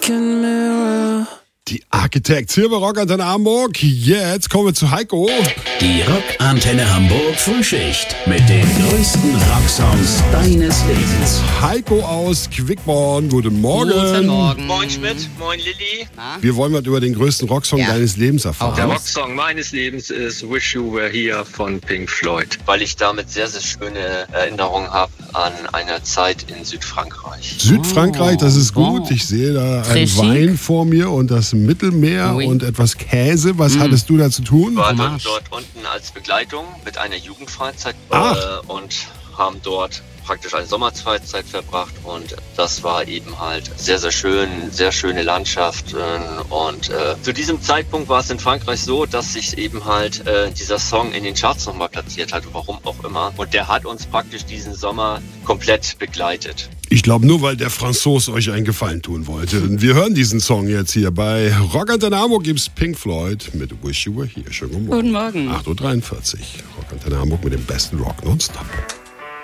broken mirror. Die Architects hier bei Rockantenne Hamburg. Jetzt kommen wir zu Heiko. Die Rockantenne Hamburg Frühschicht mit den größten Rocksongs deines Lebens. Heiko aus Quickborn. Guten Morgen. Guten Morgen. Moin Schmidt, moin Lilly. Wir wollen was über den größten Rocksong deines Lebens erfahren. Der Rocksong meines Lebens ist Wish You Were Here von Pink Floyd, weil ich damit sehr, sehr schöne Erinnerungen habe an eine Zeit in Südfrankreich. Südfrankreich, das ist gut. Ich sehe da einen Très Wein vor mir und das Mittelmeer und etwas Käse. Was hattest du da zu tun? Wir waren dort unten als Begleitung mit einer Jugendfreizeit und haben dort praktisch eine Sommerfreizeit verbracht und das war eben halt sehr, sehr schön, sehr schöne Landschaft und zu diesem Zeitpunkt war es in Frankreich so, dass sich eben halt dieser Song in den Charts nochmal platziert hat, warum auch immer, und der hat uns praktisch diesen Sommer komplett begleitet. Ich glaube nur, weil der Franzose euch einen Gefallen tun wollte. Wir hören diesen Song jetzt hier. Bei Rockantenne Hamburg gibt es Pink Floyd mit Wish You Were Here. Schönen guten Morgen. Guten Morgen. 8.43 Uhr. Rockantenne Hamburg mit dem besten Rock nonstop.